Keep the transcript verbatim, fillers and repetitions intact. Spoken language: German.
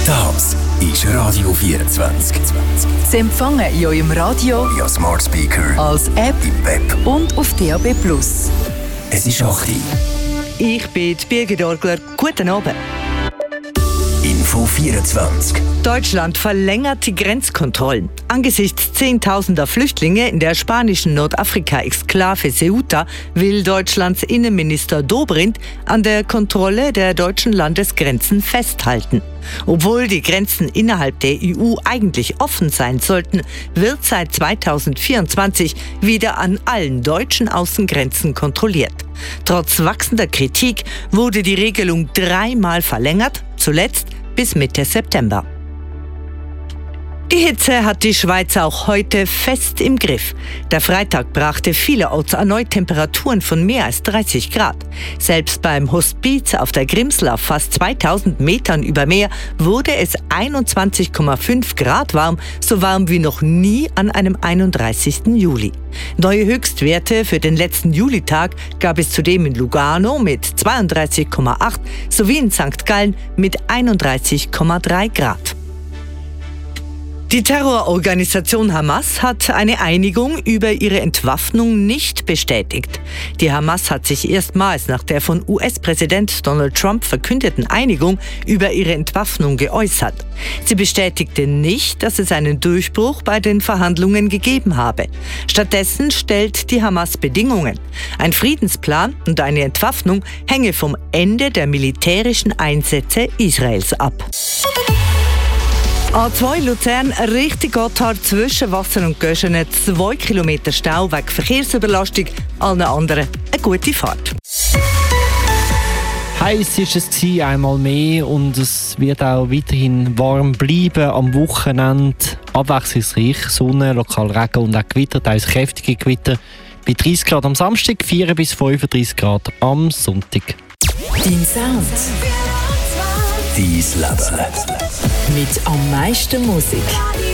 Das ist Radio vierundzwanzig. Sie empfangen in eurem Radio, via Smart Speaker, als App im Web und auf D A B plus. Es ist acht Uhr. Ich bin Birgit Orgler. Guten Abend. Info vierundzwanzig. Deutschland verlängert die Grenzkontrollen. Angesichts zehntausender Flüchtlinge in der spanischen Nordafrika-Exklave Ceuta will Deutschlands Innenminister Dobrindt an der Kontrolle der deutschen Landesgrenzen festhalten. Obwohl die Grenzen innerhalb der E U eigentlich offen sein sollten, wird seit zweitausendvierundzwanzig wieder an allen deutschen Außengrenzen kontrolliert. Trotz wachsender Kritik wurde die Regelung dreimal verlängert, zuletzt bis Mitte September. Die Hitze hat die Schweiz auch heute fest im Griff. Der Freitag brachte vielerorts erneut Temperaturen von mehr als dreißig Grad. Selbst beim Hospiz auf der Grimsel auf fast zweitausend Metern über Meer wurde es einundzwanzig Komma fünf Grad warm, so warm wie noch nie an einem einunddreißigsten Juli. Neue Höchstwerte für den letzten Julitag gab es zudem in Lugano mit zweiunddreißig Komma acht sowie in Sankt Gallen mit einunddreißig Komma drei Grad. Die Terrororganisation Hamas hat eine Einigung über ihre Entwaffnung nicht bestätigt. Die Hamas hat sich erstmals nach der von U S-Präsident Donald Trump verkündeten Einigung über ihre Entwaffnung geäußert. Sie bestätigte nicht, dass es einen Durchbruch bei den Verhandlungen gegeben habe. Stattdessen stellt die Hamas Bedingungen. Ein Friedensplan und eine Entwaffnung hänge vom Ende der militärischen Einsätze Israels ab. A zwei Luzern Richtung Gotthard zwischen Wasser und Göschenen zwei Kilometer Stau wegen Verkehrsüberlastung, allen anderen eine gute Fahrt. Heiß ist es gewesen, einmal mehr, und es wird auch weiterhin warm bleiben am Wochenende. Abwechslungsreich Sonne, lokal Regen und auch Gewitter, teils kräftige Gewitter. Bei dreißig Grad am Samstag, vier bis fünfunddreißig Grad am Sonntag. Dein Sound. Dein Leben. Mit am meisten Musik.